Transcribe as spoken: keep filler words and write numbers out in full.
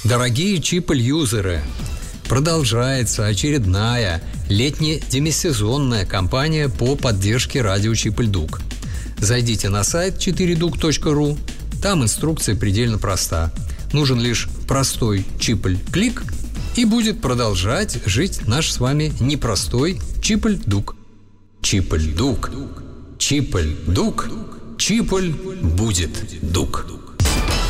Дорогие Чиполь-юзеры, продолжается очередная летне-демисезонная кампания по поддержке радио Чиполь-Дук. Зайдите на сайт четыре дук точка ру, там инструкция предельно проста. Нужен лишь простой Чиполь-клик, и будет продолжать жить наш с вами непростой Чиполь-Дук. Чиполь-Дук, Чиполь-Дук, Чиполь будет Дук.